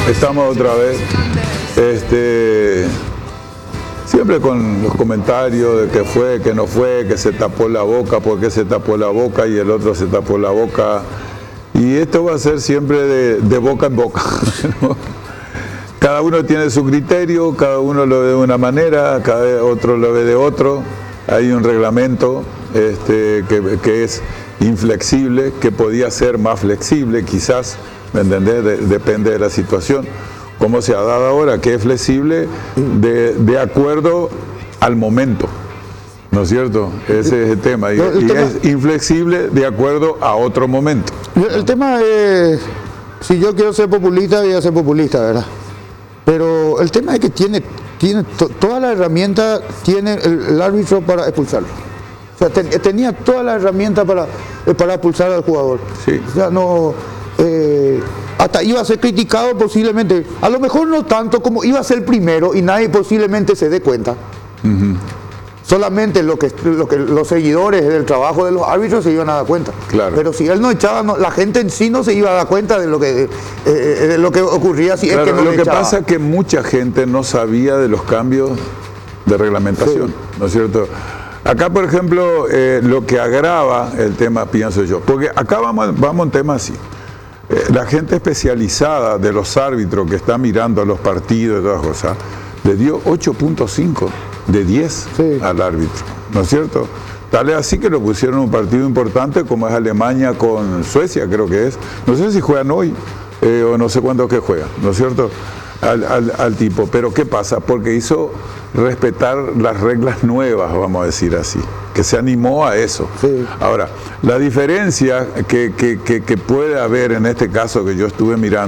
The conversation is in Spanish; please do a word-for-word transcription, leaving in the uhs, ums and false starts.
Estamos otra vez, este, siempre con los comentarios de que fue, que no fue, que se tapó la boca, por qué se tapó la boca y el otro se tapó la boca. Y esto va a ser siempre de, de boca en boca, ¿no? Cada uno tiene su criterio, cada uno lo ve de una manera, cada otro lo ve de otro. Hay un reglamento este, que, que es inflexible, que podía ser más flexible, quizás, ¿me entendés? De, depende de la situación. Como se ha dado ahora, que es flexible de, de acuerdo al momento, ¿no es cierto? Ese es el tema. Y, el y tema, es inflexible de acuerdo a otro momento. El tema es, si yo quiero ser populista, voy a ser populista, ¿verdad? Pero el tema es que tiene, tiene to, toda la herramienta tiene el, el árbitro para expulsarlo. O sea, ten, tenía toda la herramienta para, para expulsar al jugador. Sí. O sea, no... Eh, hasta iba a ser criticado posiblemente, a lo mejor no tanto como iba a ser primero y nadie posiblemente se dé cuenta. Uh-huh. Solamente lo que, lo que los seguidores del trabajo de los árbitros se iban a dar cuenta. Claro. Pero si él no echaba, no, la gente en sí no se iba a dar cuenta de lo que, eh, de lo que ocurría si claro, es que no lo le que echaba. pasa es que mucha gente no sabía de los cambios de reglamentación, sí. ¿No es cierto? Acá, por ejemplo, eh, lo que agrava el tema, pienso yo, porque acá vamos, vamos a un tema así. Eh, la gente especializada de los árbitros que está mirando los partidos y todas las cosas, le dio ocho punto cinco de diez sí. al árbitro, ¿no es cierto? Tal es así que lo pusieron un partido importante como es Alemania con Suecia, creo que es. No sé si juegan hoy eh, o no sé cuándo que juegan, ¿no es cierto? Al, al, al tipo. Pero ¿qué pasa? Porque hizo respetar las reglas nuevas, vamos a decir así, que se animó a eso. Sí. Ahora, la diferencia que, que, que, que puede haber en este caso que yo estuve mirando,